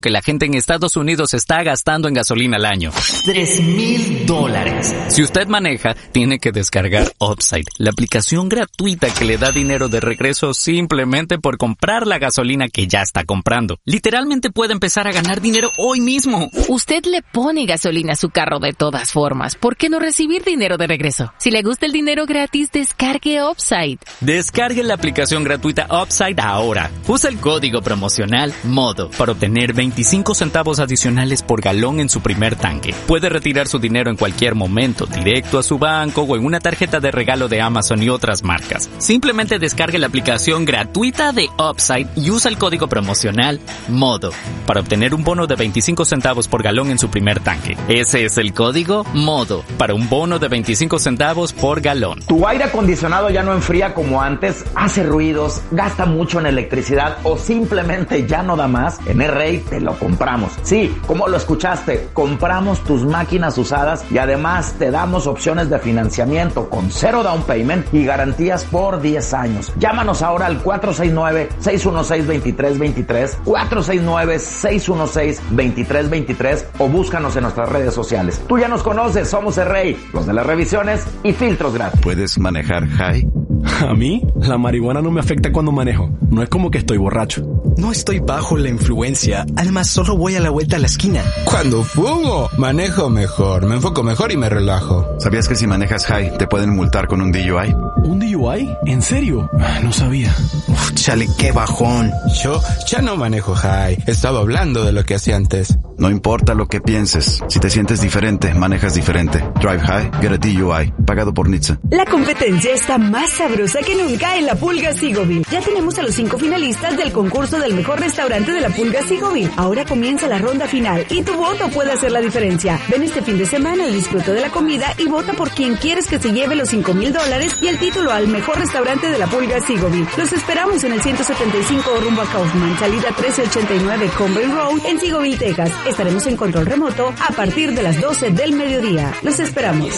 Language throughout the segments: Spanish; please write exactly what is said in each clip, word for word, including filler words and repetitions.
que la gente en Estados Unidos está gastando en gasolina al año. Tres mil dólares. Si usted maneja, tiene que descargar Upside, la aplicación gratuita que le da dinero de regreso simplemente por comprar la gasolina que ya está comprando. Literalmente puede empezar a ganar dinero hoy mismo. Usted le pone gasolina a su carro de todas formas. ¿Por qué no recibir dinero de regreso? Si le gusta el dinero gratis, descargue Upside. Descargue la aplicación gratuita Upside ahora. Usa el código promocional MODO para obtener veinticinco centavos adicionales por galón en su primer tanque. Puede retirar su dinero en cualquier momento, directo a su banco o en una tarjeta de regalo de Amazon y otras marcas. Simplemente descargue la aplicación gratuita de Upside y usa el código promocional MODO para obtener un bono de veinticinco centavos por galón en su primer tanque. Ese es el código MODO para un bono de veinticinco centavos por galón. ¿Tu aire acondicionado ya no enfría como antes? ¿Hace ruidos? ¿Gasta mucho en electricidad? ¿O simplemente ya no da más? En R A te lo compramos. Sí, como lo escuchaste, compramos tus máquinas usadas y además te damos opciones de financiamiento con cero down payment y garantías por diez años. Llámanos ahora al cuatro seis nueve, seis uno seis, dos tres dos tres, cuatro seis nueve, seis uno seis, dos tres dos tres o búscanos en nuestras redes sociales. Tú ya nos conoces, somos R A, los de las revisiones y filtros gratis. ¿Puedes manejar high? A mí, la marihuana no me afecta cuando manejo. No es como que estoy borracho. No estoy bajo la influencia. Además, solo voy a la vuelta a la esquina. Cuando fumo, manejo mejor, me enfoco mejor y me relajo. ¿Sabías que si manejas high, te pueden multar con un D U I? ¿Un D U I? ¿En serio? No sabía. Uf, chale, qué bajón. Yo ya no manejo high. Estaba hablando de lo que hacía antes. No importa lo que pienses. Si te sientes diferente, manejas diferente. Drive high, get a D U I. Pagado por N H T S A. La competencia está más sabrosa que nunca en la Pulga Sigovil. Ya tenemos a los cinco finalistas del concurso del mejor restaurante de la Pulga Sigovil. Ahora comienza la ronda final y tu voto puede hacer la diferencia. Ven este fin de semana y disfruta de la comida y vota por quien quieres que se lleve los cinco mil dólares y el título al mejor restaurante de la Pulga Sigovil. Los esperamos en el ciento setenta y cinco rumbo a Kaufman, salida trece ochenta y nueve Conway Road en Sigovil, Texas. Estaremos en control remoto a partir de las doce del mediodía. Los esperamos.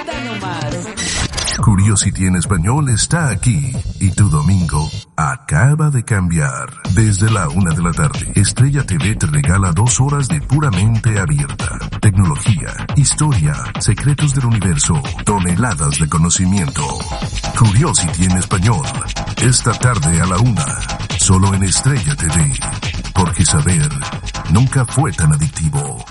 Curiosity en español está aquí y tu domingo acaba de cambiar. Desde la una de la tarde, Estrella T V te regala dos horas de puramente abierta. Tecnología, historia, secretos del universo, toneladas de conocimiento. Curiosity en español, esta tarde a la una, solo en Estrella T V. Porque saber nunca fue tan adictivo.